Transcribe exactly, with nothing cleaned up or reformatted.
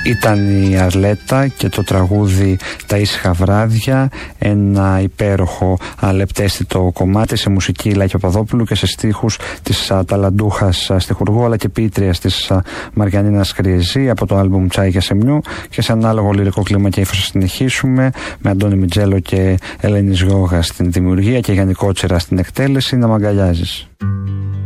Ήταν η Αρλέτα και το τραγούδι «Τα ήσυχα βράδια», ένα υπέροχο λεπτέστητο κομμάτι σε μουσική Λάκη Παπαδόπουλου και σε στίχους της ταλαντούχας στιχουργού αλλά και ποίτριας της Μαριαννίνας Κριεζή από το άλμπουμ «Τσάι για Σεμιού», και σε ανάλογο λυρικό κλίμα και ύφος θα συνεχίσουμε με Αντώνη Μιτζέλο και Ελένη Γιώγα στην δημιουργία και Γιάννη Κότσερα στην εκτέλεση. Να μ' αγκαλιάζεις.